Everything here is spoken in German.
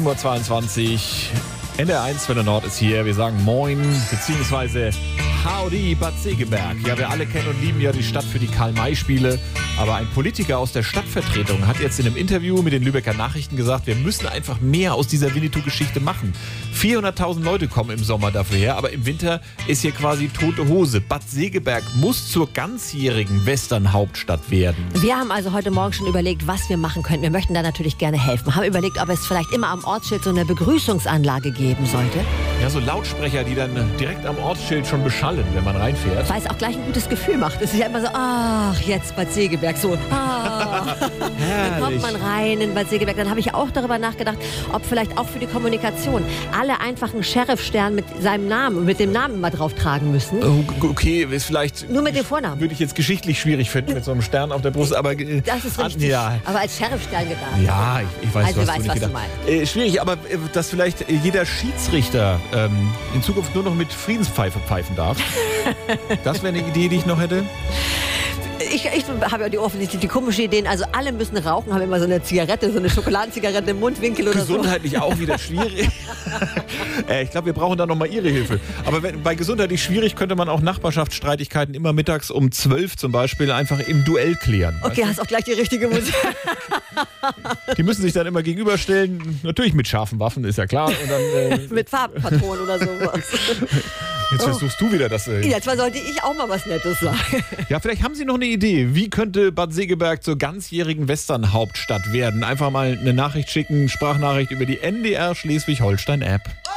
7.22 Uhr. NDR1 Welle Nord ist hier. Wir sagen Moin, beziehungsweise Howdy Bad Segeberg. Ja, wir alle kennen und lieben ja die Stadt für die Karl-May-Spiele. Aber ein Politiker aus der Stadtvertretung hat jetzt in einem Interview mit den Lübecker Nachrichten gesagt, wir müssen einfach mehr aus dieser Winnetou-Geschichte machen. 400.000 Leute kommen im Sommer dafür her, aber im Winter ist hier quasi tote Hose. Bad Segeberg muss zur ganzjährigen Western-Hauptstadt werden. Wir haben also heute Morgen schon überlegt, was wir machen können. Wir möchten da natürlich gerne helfen. Haben überlegt, ob es vielleicht immer am Ortsschild so eine Begrüßungsanlage geben sollte. Ja, so Lautsprecher, die dann direkt am Ortsschild schon beschallen, wenn man reinfährt. Weil es auch gleich ein gutes Gefühl macht. Es ist ja immer so, ach, jetzt Bad Segeberg, so, dann kommt man rein in Bad Segeberg. Dann habe ich auch darüber nachgedacht, ob vielleicht auch für die Kommunikation alle einfach einen Sheriff-Stern mit seinem Namen, mit dem Namen mal drauf tragen müssen. Okay, ist vielleicht... Nur mit dem Vornamen. Würde ich jetzt geschichtlich schwierig finden, mit so einem Stern auf der Brust, aber... Das ist richtig, ja. Aber als Sheriff-Stern gedacht. Ja, ich weiß, also was du nicht weißt, was gedacht. du meinst. Schwierig, aber dass vielleicht jeder Schiedsrichter in Zukunft nur noch mit Friedenspfeife pfeifen darf. Das wäre eine Idee, die ich noch hätte. Ich habe ja offensichtlich die komische Ideen, also alle müssen rauchen, haben immer so eine Zigarette, so eine Schokoladenzigarette im Mundwinkel oder so. Gesundheitlich auch wieder schwierig. Ich glaube, wir brauchen da nochmal Ihre Hilfe. Aber bei gesundheitlich schwierig könnte man auch Nachbarschaftsstreitigkeiten immer mittags um 12 zum Beispiel einfach im Duell klären. Okay, hast auch gleich die richtige Musik. Die müssen sich dann immer gegenüberstellen, natürlich mit scharfen Waffen, ist ja klar. Und dann, mit Farbpatronen oder sowas. Jetzt versuchst du wieder das. Jetzt sollte ich auch mal was Nettes sagen. Ja, vielleicht haben Sie noch eine Idee. Wie könnte Bad Segeberg zur ganzjährigen Western-Hauptstadt werden? Einfach mal eine Nachricht schicken, Sprachnachricht über die NDR Schleswig-Holstein-App.